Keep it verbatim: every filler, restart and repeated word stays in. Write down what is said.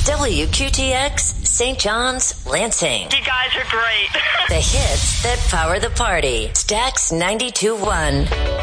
W Q T X, Saint John's, Lansing. You guys are great. The hits that power the party. Stax ninety-two point one.